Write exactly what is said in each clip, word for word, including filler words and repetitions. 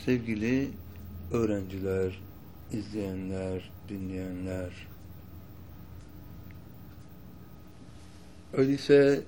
Sevgili öğrenciler, izleyenler, dinleyenler, öyleyse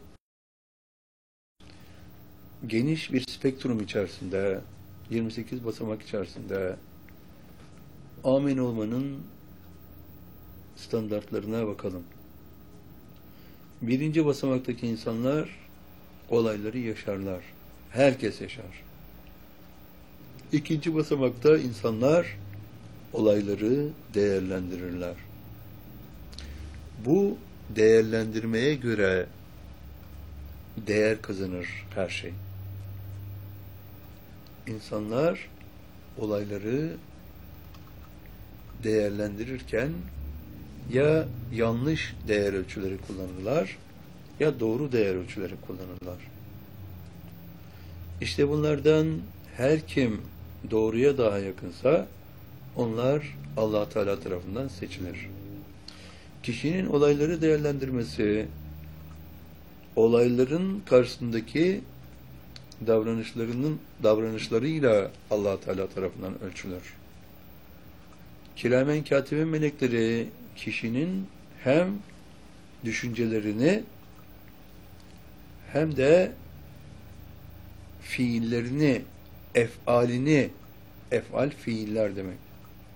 geniş bir spektrum içerisinde, yirmi sekiz basamak içerisinde amin olmanın standartlarına bakalım. Birinci basamaktaki insanlar olayları yaşarlar. Herkes yaşar. İkinci basamakta insanlar olayları değerlendirirler. Bu değerlendirmeye göre değer kazanır her şey. İnsanlar olayları değerlendirirken ya yanlış değer ölçüleri kullanırlar ya doğru değer ölçüleri kullanırlar. İşte bunlardan her kim doğruya daha yakınsa onlar Allah Teala tarafından seçilir. Kişinin olayları değerlendirmesi, olayların karşısındaki davranışlarının davranışlarıyla Allah Teala tarafından ölçülür. Kiramen katiben melekleri kişinin hem düşüncelerini hem de fiillerini, efalini, efal fiiller demek.